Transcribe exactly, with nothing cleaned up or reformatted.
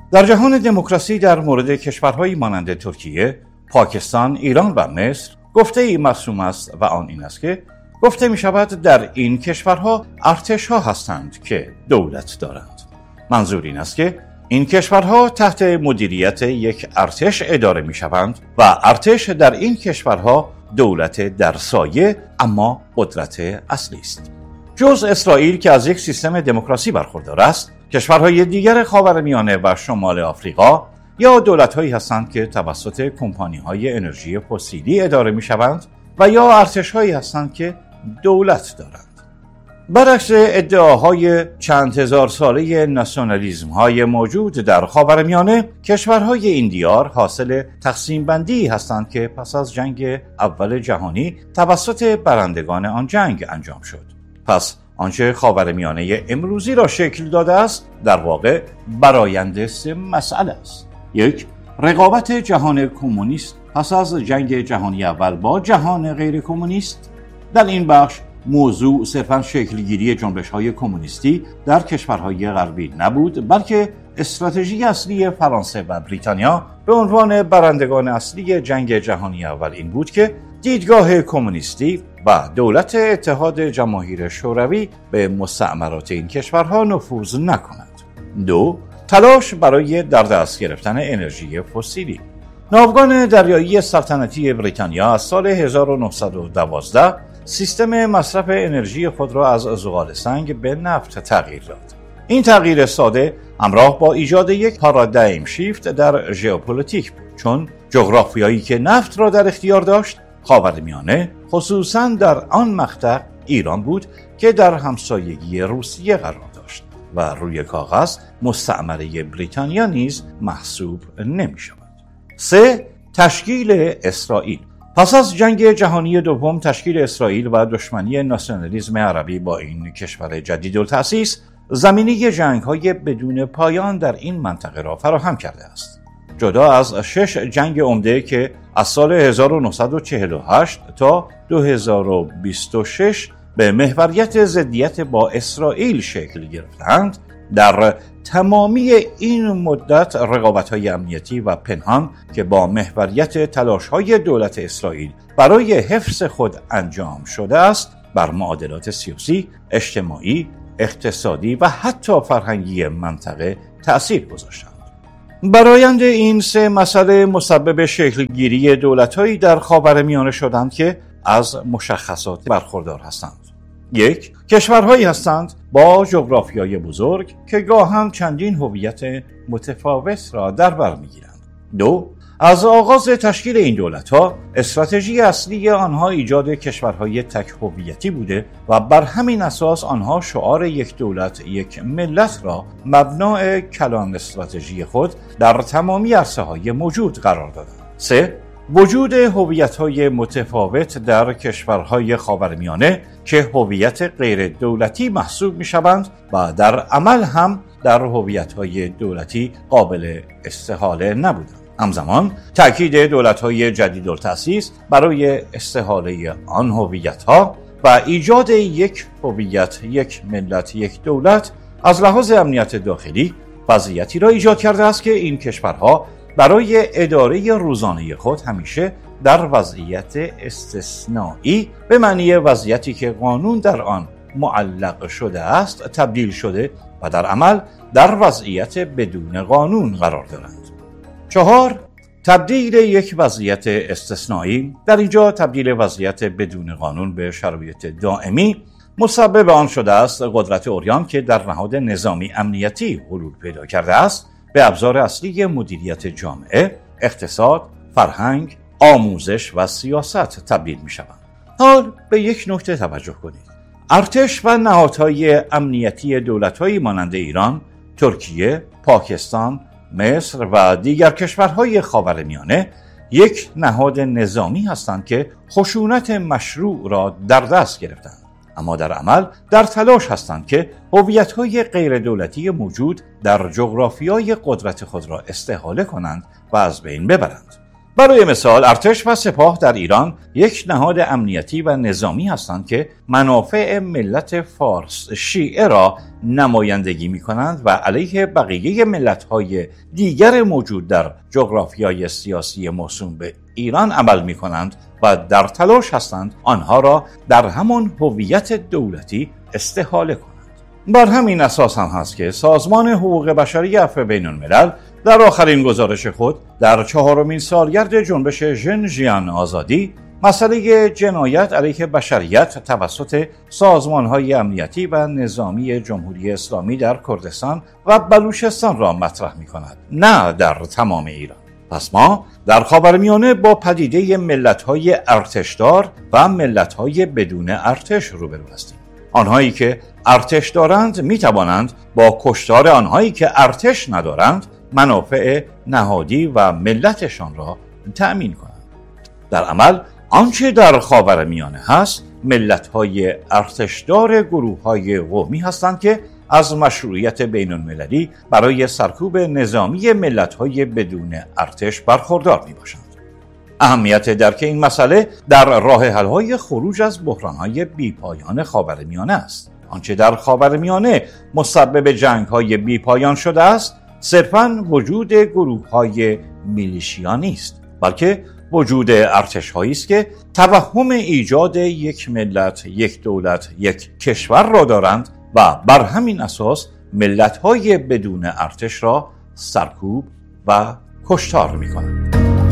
در جهان دموکراسی در مورد کشورهایی مانند ترکیه، پاکستان، ایران و مصر گفته‌ای مرسوم است و آن این است که گفته می شود در این کشورها ارتش‌ها هستند که دولت دارند. منظور این است که این کشورها تحت مدیریت یک ارتش اداره می شوند و ارتش در این کشورها دولت در سایه اما قدرت اصلی است. جز اسرائیل که از یک سیستم دموکراسی برخوردار است، کشورهای دیگر خاورمیانه و شمال آفریقا یا دولت‌هایی هستند که توسط کمپانی‌های انرژی فسیلی اداره می‌شوند و یا ارتش‌هایی هستند که دولت دارند. برعکس ادعاهای چند هزار ساله ناسیونالیسم‌های موجود در خاورمیانه، کشورهای این دیار حاصل تقسیم بندی هستند که پس از جنگ اول جهانی توسط برندگان آن جنگ انجام شد. پس آنچه خاورمیانه امروزی را شکل داده است در واقع برآیند سه مسئله است. یک، رقابت جهان کمونیست پس از جنگ جهانی اول با جهان غیر کمونیست. در این بخش موضوع صرفاً شکلگیری جنبش‌های کمونیستی در کشورهای غربی نبود، بلکه استراتژی اصلی فرانسه و بریتانیا به عنوان برندگان اصلی جنگ جهانی اول این بود که دیدگاه کمونیستی و دولت اتحاد جماهیر شوروی به مستعمرات این کشورها نفوذ نکند. دو، تلاش برای در دست گرفتن انرژی فسیلی. ناوگان دریایی سلطنتی بریتانیا از سال هزار و نهصد و دوازده سیستم مصرف انرژی خود را از زغال سنگ به نفت تغییر داد. این تغییر ساده همراه با ایجاد یک پارادایم شیفت در ژئوپلیتیک بود، چون جغرافیایی که نفت را در اختیار داشت خاورمیانه، خصوصاً در آن مقطع ایران بود که در همسایگی روسیه قرار داشت و روی کاغذ مستعمره بریتانیا نیز محسوب نمی شود. سه، تشکیل اسرائیل. پس از جنگ جهانی دوم تشکیل اسرائیل و دشمنی ناسیونالیسم عربی با این کشور جدیدالتأسیس زمینه جنگ‌های بدون پایان در این منطقه را فراهم کرده است. جدا از شش جنگ عمده که از سال هزار و نهصد و چهل و هشت تا دو هزار و بیست و شش به محوریت ضدیت با اسرائیل شکل گرفتند، در تمامی این مدت رقابت‌های امنیتی و پنهان که با محوریت تلاش‌های دولت اسرائیل برای حفظ خود انجام شده است، بر معادلات سیاسی، اجتماعی، اقتصادی و حتی فرهنگی منطقه تأثیر گذاشتند. برآیند این سه مسئله مسبب شکلگیری دولت‌هایی در خاورمیانه شدند که از مشخصات برخوردار هستند. یک، کشورهایی هستند با جغرافیای بزرگ که گاهن چندین هویت متفاوت را در بر می‌گیرند. دو، از آغاز تشکیل این دولت‌ها استراتژی اصلی آنها ایجاد کشورهای تک هویتی بوده و بر همین اساس آنها شعار یک دولت یک ملت را مبنای کلان استراتژی خود در تمامی عرصه‌های موجود قرار دادند. سه، وجود هویت‌های متفاوت در کشورهای خاورمیانه که هویت غیر دولتی محسوب می‌شوند و در عمل هم در هویت‌های دولتی قابل استحاله نبودند. همزمان تأکید دولت‌های جدیدالتأسیس برای استحاله آن هویت‌ها و ایجاد یک هویت، یک ملت، یک دولت از لحاظ امنیت داخلی وضعیتی را ایجاد کرده است که این کشورها برای اداره روزانه خود همیشه در وضعیت استثنایی به معنی وضعیتی که قانون در آن معلق شده است تبدیل شده و در عمل در وضعیت بدون قانون قرار دارند. چهار، تبدیل یک وضعیت استثنایی، در اینجا تبدیل وضعیت بدون قانون به شرایط دائمی، مسبب آن شده است قدرت عریان که در نهاد نظامی امنیتی حلول پیدا کرده است به ابزار اصلی مدیریت جامعه، اقتصاد، فرهنگ، آموزش و سیاست تبدیل می شوند. حال به یک نکته توجه کنید. ارتش و نهادهای امنیتی دولت‌هایی مانند ایران، ترکیه، پاکستان، مصر و دیگر کشورهای خاورمیانه یک نهاد نظامی هستند که خشونت مشروع را در دست گرفتند، اما در عمل در تلاش هستند که هویت‌های غیر دولتی موجود در جغرافیای قدرت خود را استحاله کنند و از بین ببرند. برای مثال ارتش و سپاه در ایران یک نهاد امنیتی و نظامی هستند که منافع ملت فارس شیعه را نمایندگی می کنند و علیه بقیه ملت‌های دیگر موجود در جغرافیای سیاسی موسوم به ایران عمل می کنند و در تلاش هستند آنها را در همان هویت دولتی استحاله کنند. بر همین اساس هم هست که سازمان حقوق بشری عفو بین الملل در آخرین گزارش خود در چهارمین سالگرد جنبش ژن آزادی مسئله جنایت علیه بشریت توسط سازمان‌های امنیتی و نظامی جمهوری اسلامی در کردستان و بلوچستان را مطرح می‌کند، نه در تمام ایران. پس ما در خاورمیانه با پدیده ملت‌های ارتشدار و ملت‌های بدون ارتش روبرو هستیم. آنهایی که ارتش دارند می‌توانند با کشتار آنهایی که ارتش ندارند منافع نهادی و ملتشان را تأمین کنند. در عمل آنچه در خاورمیانه هست ملت‌های ارتشدار گروه‌های قومی هستند که از مشروعیت بین‌المللی برای سرکوب نظامی ملت‌های بدون ارتش برخوردار می‌باشند. اهمیت درک این مسئله در راه حل‌های خروج از بحران‌های بی‌پایان خاورمیانه است. آنچه در خاورمیانه مسبب جنگ‌های بی‌پایان شده است صرفاً وجود گروه‌های میلیشیا نیست، بلکه وجود ارتش‌هایی است که توهم ایجاد یک ملت، یک دولت، یک کشور را دارند و بر همین اساس ملت‌های بدون ارتش را سرکوب و کشتار می‌کنند.